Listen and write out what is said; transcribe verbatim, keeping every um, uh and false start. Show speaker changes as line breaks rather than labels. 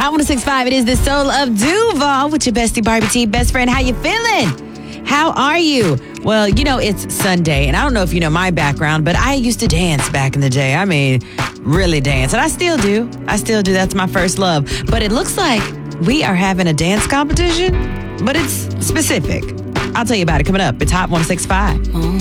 Hot one oh six point five, it is the soul of Duval with your bestie Barbie T. Best friend, how you feeling? How are you? Well, you know, it's Sunday, and I don't know if you know my background, but I used to dance back in the day. I mean, really dance, and I still do. I still do. That's my first love. But it looks like we are having a dance competition, but it's specific. I'll tell you about it coming up. It's Hot one oh six point five.